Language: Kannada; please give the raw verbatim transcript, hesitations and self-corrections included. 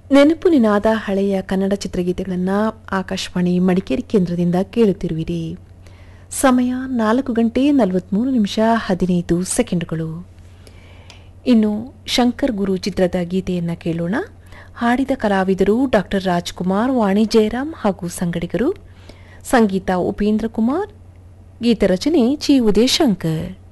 ನೆನಪು ನಿನಾದ ಹಳೆಯ ಕನ್ನಡ ಚಿತ್ರಗೀತೆಗಳನ್ನು ಆಕಾಶವಾಣಿ ಮಡಿಕೇರಿ ಕೇಂದ್ರದಿಂದ ಕೇಳುತ್ತಿರುವಿರಿ. ಸಮಯ ನಾಲ್ಕು ಗಂಟೆ ನಲವತ್ತ್ಮೂರು ನಿಮಿಷ ಹದಿನೈದು ಸೆಕೆಂಡುಗಳು. ಇನ್ನು ಶಂಕರ್ ಗುರು ಚಿತ್ರದ ಗೀತೆಯನ್ನು ಕೇಳೋಣ. ಹಾಡಿದ ಕಲಾವಿದರು ಡಾಕ್ಟರ್ ರಾಜ್ಕುಮಾರ್, ವಾಣಿ ಜಯರಾಮ್ ಹಾಗೂ ಸಂಗಡಿಗರು. ಸಂಗೀತ ಉಪೇಂದ್ರ ಕುಮಾರ್, ಗೀತರಚನೆ ಚಿ ಉದಯಶಂಕರ್.